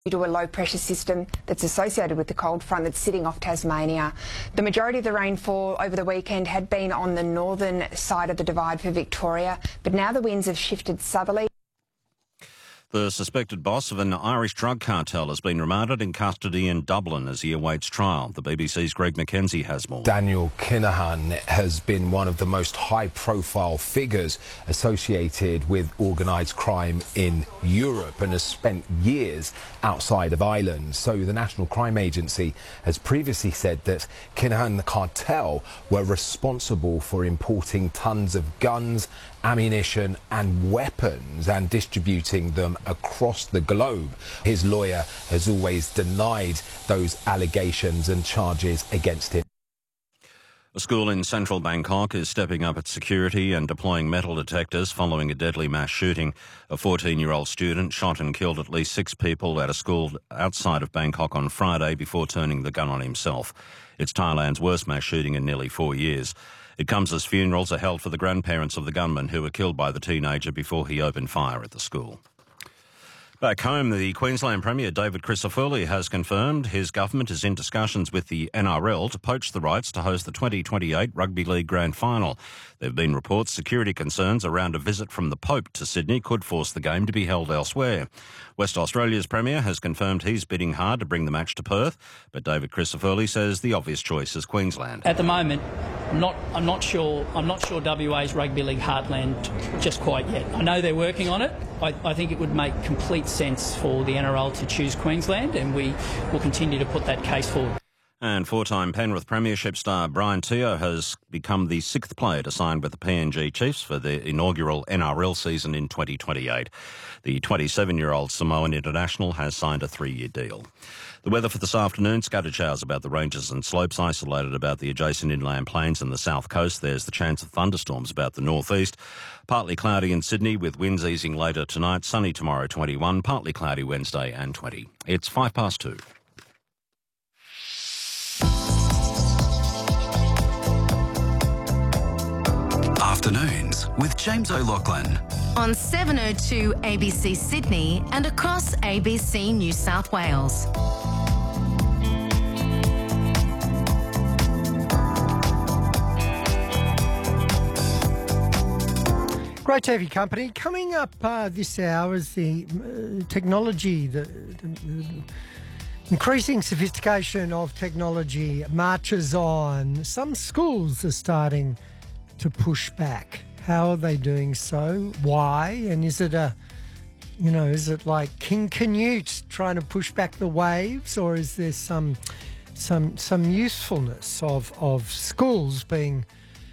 due to a low-pressure system that's associated with the cold front that's sitting off Tasmania. The majority of the rainfall over the weekend had been on the northern side of the divide for Victoria, but now the winds have shifted southerly. The suspected boss of an Irish drug cartel has been remanded in custody in Dublin as he awaits trial. The BBC's Greg McKenzie has more. Daniel Kinahan has been one of the most high-profile figures associated with organised crime in Europe and has spent years outside of Ireland. So the National Crime Agency has previously said that Kinahan and the cartel were responsible for importing tons of guns, ammunition and weapons and distributing them across the globe. His lawyer has always denied those allegations and charges against him. A school in central Bangkok is stepping up its security and deploying metal detectors following a deadly mass shooting. A 14-year-old student shot and killed at least 6 people at a school outside of Bangkok on Friday before turning the gun on himself. It's Thailand's worst mass shooting in nearly 4 years. It comes as funerals are held for the grandparents of the gunman who were killed by the teenager before he opened fire at the school. Back home, the Queensland Premier David Crisafulli has confirmed his government is in discussions with the NRL to poach the rights to host the 2028 Rugby League Grand Final. There have been reports security concerns around a visit from the Pope to Sydney could force the game to be held elsewhere. West Australia's Premier has confirmed he's bidding hard to bring the match to Perth, but David Crisafulli says the obvious choice is Queensland. At the moment, I'm not sure WA's Rugby League heartland just quite yet. I know they're working on it. I think it would make complete sense for the NRL to choose Queensland, and we will continue to put that case forward. And four-time Penrith Premiership star Brian Te'o has become the 6th player to sign with the PNG Chiefs for the inaugural NRL season in 2028. The 27-year-old Samoan international has signed a 3-year deal. The weather for this afternoon, scattered showers about the ranges and slopes, isolated about the adjacent inland plains and the south coast. There's the chance of thunderstorms about the northeast. Partly cloudy in Sydney with winds easing later tonight. Sunny tomorrow 21, partly cloudy Wednesday and 20. It's 2:05. Afternoons with James O'Loughlin on 702 ABC Sydney and across ABC New South Wales. Great to have your company. Coming up this hour is the technology, the increasing sophistication of technology marches on. Some schools are starting to push back. How are they doing so? Why? And is it is it like King Canute trying to push back the waves, or is there some usefulness of schools being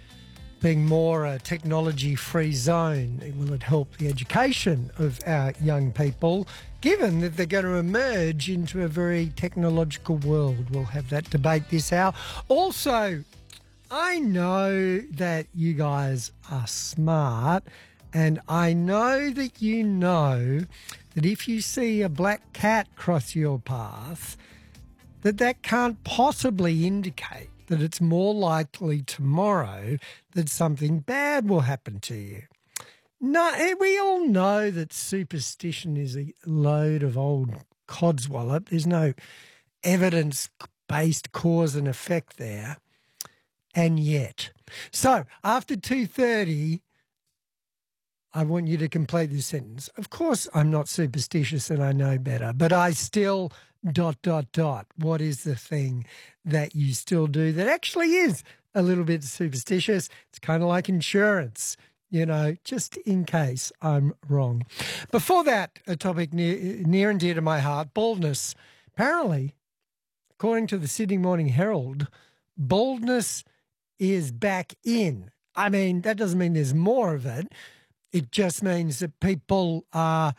more a technology-free zone? Will it help the education of our young people, given that they're going to emerge into a very technological world? We'll have that debate this hour. Also, I know that you guys are smart, and I know that you know that if you see a black cat cross your path, that can't possibly indicate that it's more likely tomorrow that something bad will happen to you. No, we all know that superstition is a load of old codswallop. There's no evidence-based cause and effect there. And yet. So, after 2:30, I want you to complete this sentence. Of course, I'm not superstitious and I know better, but I still ... What is the thing that you still do that actually is a little bit superstitious? It's kind of like insurance, just in case I'm wrong. Before that, a topic near and dear to my heart, baldness. Apparently, according to the Sydney Morning Herald, baldness is back in. I mean, that doesn't mean there's more of it. It just means that people are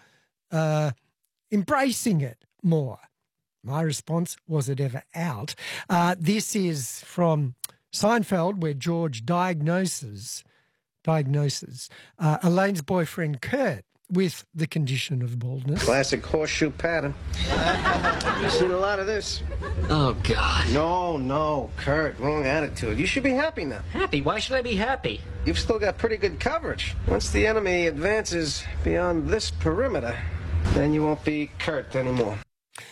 embracing it more. My response, was it ever out? This is from Seinfeld, where George diagnoses Elaine's boyfriend Kurt with the condition of baldness. Classic horseshoe pattern. I've seen a lot of this. Oh, God. No, Kurt, wrong attitude. You should be happy now. Happy? Why should I be happy? You've still got pretty good coverage. Once the enemy advances beyond this perimeter, then you won't be Kurt anymore.